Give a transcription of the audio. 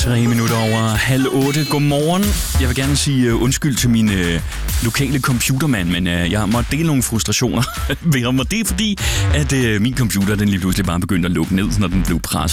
7:03. Godmorgen. Jeg vil gerne sige undskyld til min lokale computermand, men jeg må dele nogle frustrationer ved ham. Og det er fordi, at min computer den lige pludselig bare begyndte at lukke ned, når den blev presset.